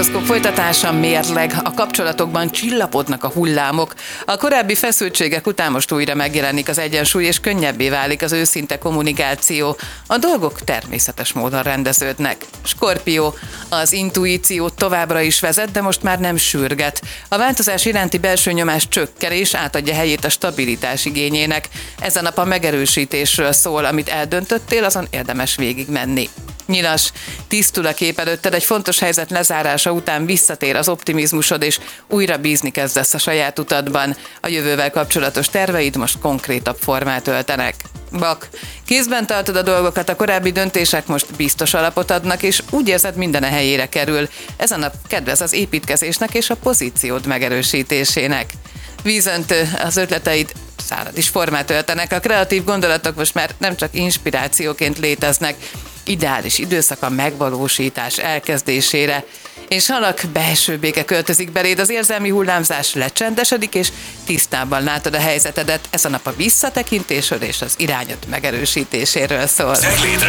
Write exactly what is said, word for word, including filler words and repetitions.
Kalejdoszkóp folytatása, mérleg, a kapcsolatokban csillapodnak a hullámok. A korábbi feszültségek után most újra megjelenik az egyensúly, és könnyebbé válik az őszinte kommunikáció. A dolgok természetes módon rendeződnek. Skorpió, az intuíció továbbra is vezet, de most már nem sürget. A változás iránti belső nyomás csökken, és átadja helyét a stabilitás igényének. Ez a nap a megerősítésről szól, amit eldöntöttél, azon érdemes végigmenni. Nyilas, tisztul a kép előtted, egy fontos helyzet lezárása után visszatér az optimizmusod, és újra bízni kezdesz a saját utadban. A jövővel kapcsolatos terveid most konkrétabb formát öltenek. Bak, kézben tartod a dolgokat, a korábbi döntések most biztos alapot adnak, és úgy érzed, minden a helyére kerül. Ez a nap kedvez az építkezésnek és a pozíciód megerősítésének. Vízöntő, az ötleteid szárad is formát öltenek, a kreatív gondolatok most már nem csak inspirációként léteznek, ideális időszak a megvalósítás elkezdésére. És halak, belső béke költözik beléd, az érzelmi hullámzás lecsendesedik, és tisztában látod a helyzetedet. Ez a nap a visszatekintésről és az irányod megerősítéséről szól.